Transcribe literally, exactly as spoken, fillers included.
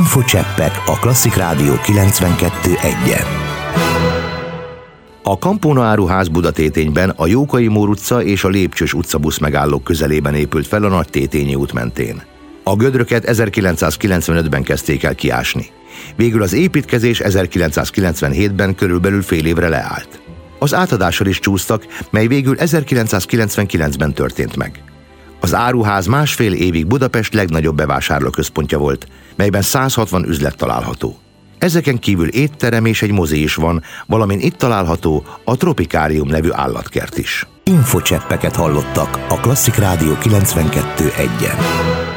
Infocseppek a Klasszik Rádió kilencvenkettő egyen. A Campona áruház Budatétényben a Jókai Mór utca és a Lépcsős utca buszmegállók közelében épült fel a Nagy Tétényi út mentén. A gödröket ezerkilencszázkilencvenötben kezdték el kiásni. Végül az építkezés ezerkilencszázkilencvenhétben körülbelül fél évre leállt. Az átadással is csúsztak, mely végül ezerkilencszázkilencvenkilencben történt meg. Az áruház másfél évig Budapest legnagyobb bevásárlóközpontja volt, melyben száz hatvan üzlet található. Ezeken kívül étterem és egy mozi is van, valamint itt található a Tropikárium nevű állatkert is. Infocseppeket hallottak a Klasszik Rádió kilencvenkettő egyen.